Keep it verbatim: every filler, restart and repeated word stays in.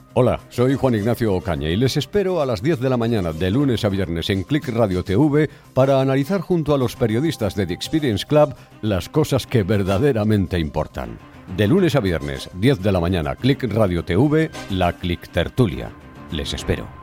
Hola, soy Juan Ignacio Ocaña y les espero a las diez de la mañana de lunes a viernes en Click Radio T V para analizar junto a los periodistas de The Experience Club las cosas que verdaderamente importan. De lunes a viernes, diez de la mañana, Click Radio T V, la Click Tertulia. Les espero.